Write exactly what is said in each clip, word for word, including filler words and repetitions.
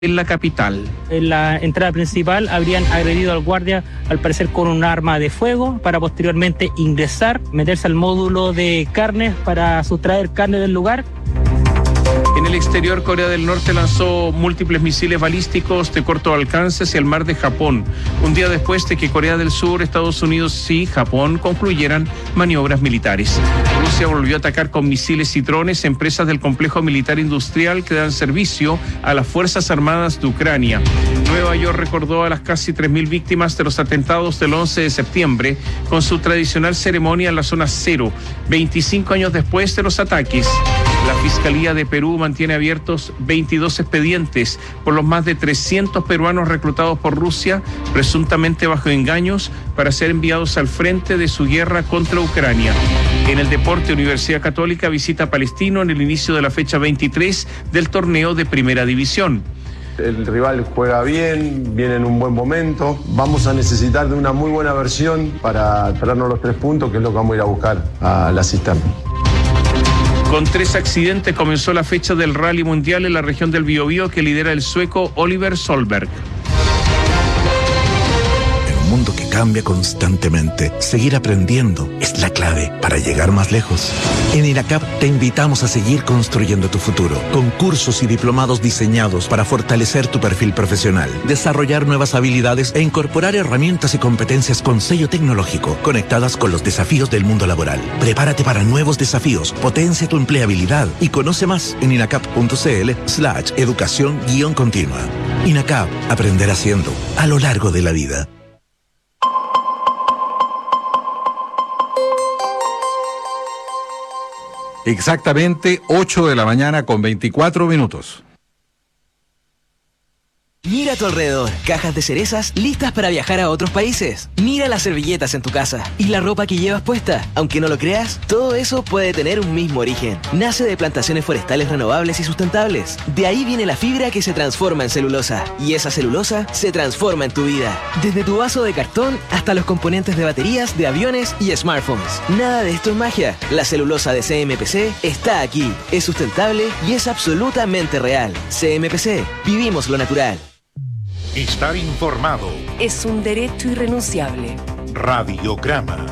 en la capital. En la entrada principal habrían agredido al guardia, al parecer con un arma de fuego, para posteriormente ingresar, meterse al módulo de carnes para sustraer carne del lugar. En el exterior, Corea del Norte lanzó múltiples misiles balísticos de corto alcance hacia el mar de Japón, un día después de que Corea del Sur, Estados Unidos y Japón concluyeran maniobras militares. Rusia volvió a atacar con misiles y drones empresas del complejo militar industrial que dan servicio a las Fuerzas Armadas de Ucrania. Nueva York recordó a las casi tres mil víctimas de los atentados del once de septiembre con su tradicional ceremonia en la zona cero, veinticinco años después de los ataques. La Fiscalía de Perú mantiene abiertos veintidós expedientes por los más de trescientos peruanos reclutados por Rusia, presuntamente bajo engaños, para ser enviados al frente de su guerra contra Ucrania. En el deporte, Universidad Católica visita Palestino en el inicio de la fecha veintitrés del torneo de Primera División. El rival juega bien, viene en un buen momento. Vamos a necesitar de una muy buena versión para traernos los tres puntos, que es lo que vamos a ir a buscar a la cisterna. Con tres accidentes comenzó la fecha del Rally Mundial en la región del Biobío que lidera el sueco Oliver Solberg. En un mundo que cambia constantemente, seguir aprendiendo es la clave para llegar más lejos. En INACAP te invitamos a seguir construyendo tu futuro, con cursos y diplomados diseñados para fortalecer tu perfil profesional, desarrollar nuevas habilidades e incorporar herramientas y competencias con sello tecnológico, conectadas con los desafíos del mundo laboral. Prepárate para nuevos desafíos, potencia tu empleabilidad y conoce más en inacap.cl slash educación guión continua. INACAP, aprender haciendo, a lo largo de la vida. Exactamente ocho de la mañana con veinticuatro minutos. Mira a tu alrededor, cajas de cerezas listas para viajar a otros países. Mira las servilletas en tu casa y la ropa que llevas puesta. Aunque no lo creas, todo eso puede tener un mismo origen. Nace de plantaciones forestales renovables y sustentables. De ahí viene la fibra que se transforma en celulosa. Y esa celulosa se transforma en tu vida. Desde tu vaso de cartón hasta los componentes de baterías, de aviones y smartphones. Nada de esto es magia. La celulosa de C M P C está aquí. Es sustentable y es absolutamente real. C M P C. Vivimos lo natural. Estar informado es un derecho irrenunciable. Radiograma.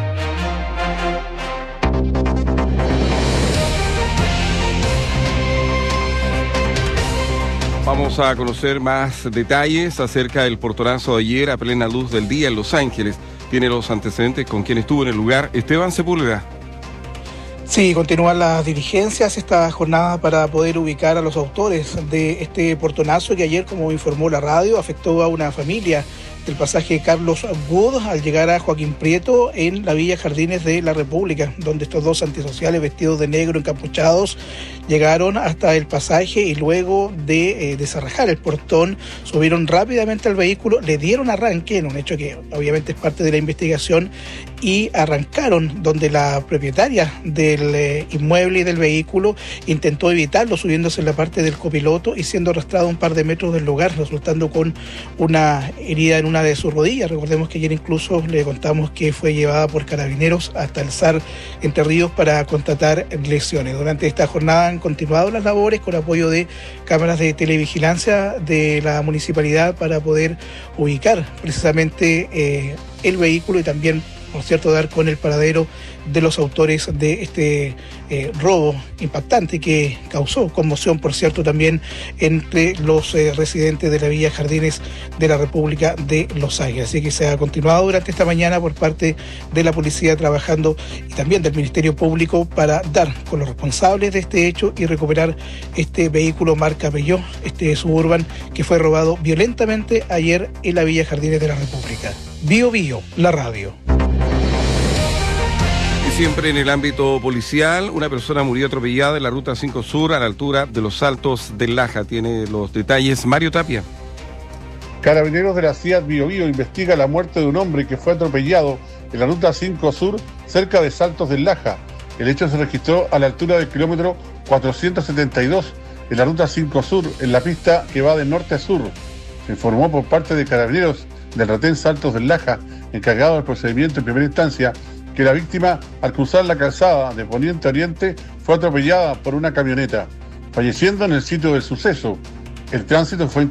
Vamos a conocer más detalles acerca del portonazo de ayer a plena luz del día en Los Ángeles. Tiene los antecedentes con quien estuvo en el lugar. Esteban Sepúlveda. Sí, continúan las diligencias esta jornada para poder ubicar a los autores de este portonazo que ayer, como informó la radio, afectó a una familia del pasaje Carlos Wood al llegar a Joaquín Prieto en la Villa Jardines de la República, donde estos dos antisociales vestidos de negro encapuchados llegaron hasta el pasaje y luego de eh, desarrajar el portón subieron rápidamente al vehículo, le dieron arranque, en un hecho que obviamente es parte de la investigación, y arrancaron donde la propietaria del eh, inmueble y del vehículo intentó evitarlo subiéndose en la parte del copiloto y siendo arrastrado un par de metros del lugar, resultando con una herida en una de sus rodillas. Recordemos que ayer incluso le contamos que fue llevada por carabineros hasta el S A R Entre Ríos para constatar lesiones. Durante esta jornada han continuado las labores con apoyo de cámaras de televigilancia de la municipalidad para poder ubicar precisamente eh, el vehículo y también, por cierto, dar con el paradero de los autores de este eh, robo impactante que causó conmoción, por cierto, también entre los eh, residentes de la Villa Jardines de la República de Los Ángeles. Así que se ha continuado durante esta mañana por parte de la policía trabajando y también del Ministerio Público para dar con los responsables de este hecho y recuperar este vehículo marca Peugeot, este Suburban que fue robado violentamente ayer en la Villa Jardines de la República. Bio Bio, la radio. Siempre en el ámbito policial, una persona murió atropellada en la ruta cinco Sur a la altura de los Altos del Laja. Tiene los detalles Mario Tapia. Carabineros de la Ciudad Biobío investiga la muerte de un hombre que fue atropellado en la ruta cinco Sur cerca de Saltos del Laja. El hecho se registró a la altura del kilómetro cuatrocientos setenta y dos en la ruta cinco Sur, en la pista que va de norte a sur. Se informó por parte de Carabineros del retén Saltos del Laja, encargado del procedimiento en primera instancia, que la víctima, al cruzar la calzada de poniente a oriente, fue atropellada por una camioneta, falleciendo en el sitio del suceso. El tránsito fue